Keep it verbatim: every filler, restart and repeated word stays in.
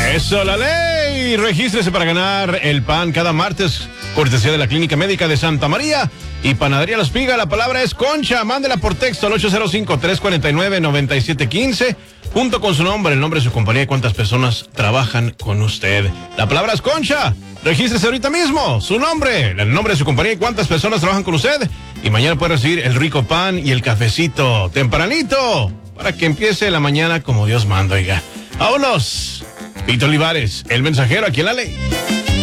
Eso, la ley. Regístrese para ganar el pan cada martes, cortesía de la Clínica Médica de Santa María y Panadería La Espiga. La palabra es Concha. Mándela por texto al ocho cero cinco, tres cuatro nueve, nueve siete uno cinco, junto con su nombre, el nombre de su compañía y cuántas personas trabajan con usted. La palabra es Concha. Regístrese ahorita mismo, su nombre, el nombre de su compañía y cuántas personas trabajan con usted. Y mañana puede recibir el rico pan y el cafecito tempranito para que empiece la mañana como Dios manda, oiga. ¡Vámonos! Vito Olivares, el mensajero aquí en la ley.